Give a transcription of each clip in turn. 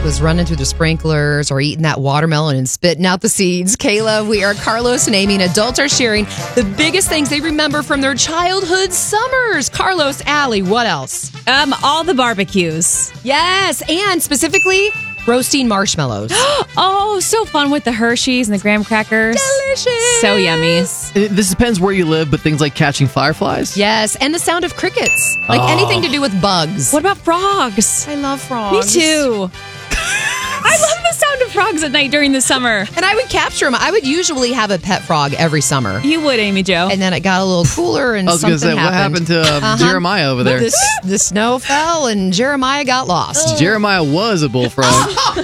it was running through the sprinklers or eating that watermelon and spitting out the seeds. Kayla, we are Carlos and Amy, and adults are sharing the biggest things they remember from their childhood summers. Carlos, Allie, what else? All the barbecues. Yes, and specifically roasting marshmallows. Oh, so fun with the Hershey's and the graham crackers. Delicious. So yummy. This depends where you live, but things like catching fireflies. Yes, and the sound of crickets. Like anything to do with bugs. What about frogs? I love frogs. Me too. I love the sound of frogs at night during the summer. And I would capture them. I would usually have a pet frog every summer. You would, Amy Jo. And then it got a little cooler and I was something going to say, what happened to Jeremiah over there? The snow fell and Jeremiah got lost. Jeremiah was a bullfrog.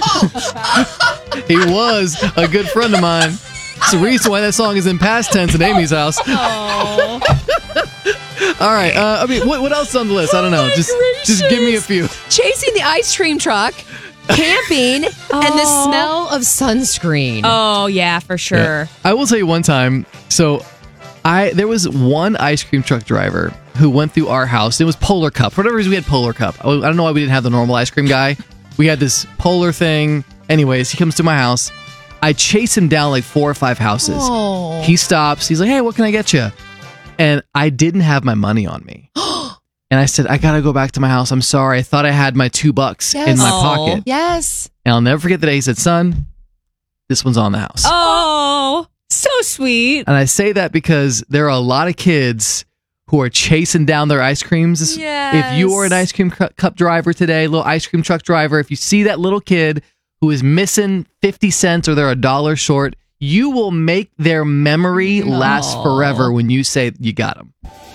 He was a good friend of mine. It's the reason why that song is in past tense in Amy's house. Oh. All right. I mean, what else is on the list? I don't know. Just give me a few. Chasing the ice cream truck, camping, and the smell of sunscreen. Oh, yeah, for sure. Yeah. I will tell you one time. So there was one ice cream truck driver who went through our house. It was Polar Cup. For whatever reason, we had Polar Cup. I don't know why we didn't have the normal ice cream guy. We had this Polar thing. Anyways, he comes to my house. I chase him down like 4 or 5 houses. Oh. He stops. He's like, hey, what can I get you? And I didn't have my money on me. And I said, I got to go back to my house. I'm sorry. I thought I had my $2 in my pocket. Yes. And I'll never forget the day he said, son, this one's on the house. Oh, so sweet. And I say that because there are a lot of kids who are chasing down their ice creams. Yes. If you are an ice cream cup driver today, little ice cream truck driver, if you see that little kid who is missing 50 cents or they're $1 short, you will make their memory last forever when you say you got them.